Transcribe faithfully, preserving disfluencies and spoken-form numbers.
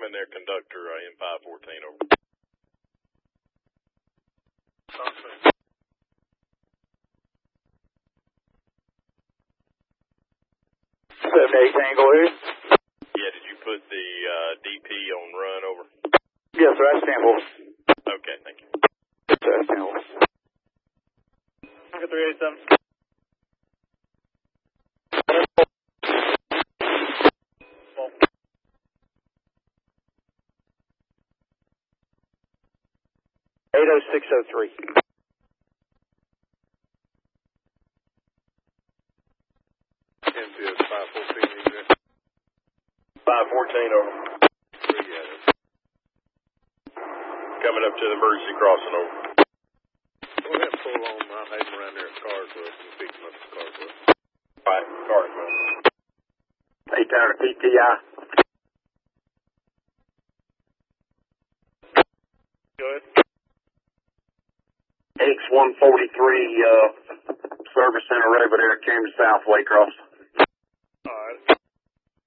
I'm in there, conductor, uh, M five fourteen, over. seven eight Tango here. Yeah, did you put the uh, D P on run, over? Yes, sir, that's ten horse. Okay, thank you. Yes, sir, that's ten horse. three eight seven. eight oh six oh three. Enfield five fourteen, you there? five fourteen, over. Three, yeah. Coming up to the emergency crossing, over. Go ahead and pull on. I'll have him around there at Carswell and pick him up at Carswell. All right, Carswell. Eight Tower P T I. Go ahead. X one forty-three, uh, service center over there at Camden South, Waycross.